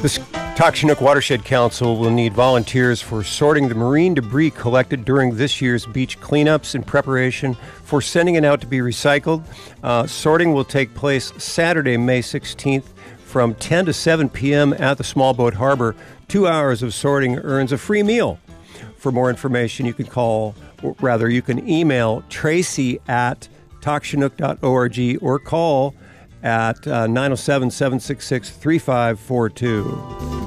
The Talk Chinook Watershed Council will need volunteers for sorting the marine debris collected during this year's beach cleanups in preparation for sending it out to be recycled. Sorting will take place Saturday, May 16th from 10 to 7 p.m. at the Small Boat Harbor. 2 hours of sorting earns a free meal. For more information, you can you can email Tracy at talkchinook.org or call at 907-766-3542.